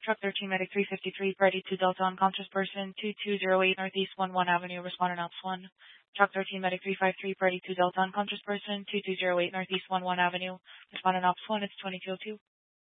Truck 13 Medic 353, Party 2 Delta unconscious person, 2208 Northeast 11 Avenue, respondent ops 1. Truck 13 Medic 353, Party 2 Delta unconscious person, 2208 Northeast 11 Avenue, respondent ops 1, it's 2202.